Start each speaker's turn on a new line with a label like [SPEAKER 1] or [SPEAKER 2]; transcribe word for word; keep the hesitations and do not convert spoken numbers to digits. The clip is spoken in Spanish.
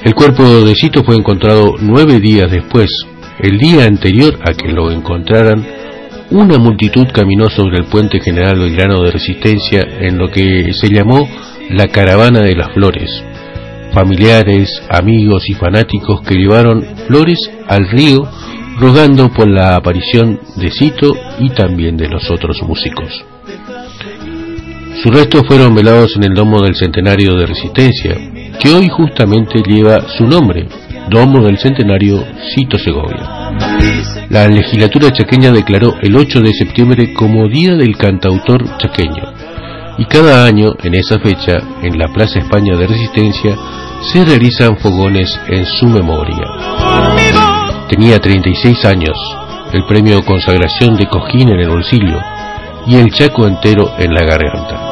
[SPEAKER 1] El cuerpo de Cito fue encontrado nueve días después. El día anterior a que lo encontraran, una multitud caminó sobre el puente General Belgrano de Resistencia en lo que se llamó la Caravana de las Flores. Familiares, amigos y fanáticos que llevaron flores al río rogando por la aparición de Cito y también de los otros músicos. Sus restos fueron velados en el Domo del Centenario de Resistencia, que hoy justamente lleva su nombre, Domo del Centenario Cito Segovia. La legislatura chaqueña declaró el ocho de septiembre como Día del Cantautor Chaqueño, y cada año en esa fecha, en la Plaza España de Resistencia, se realizan fogones en su memoria. Tenía treinta y seis años, el premio Consagración de Cojín en el bolsillo y el chaco entero en la garganta.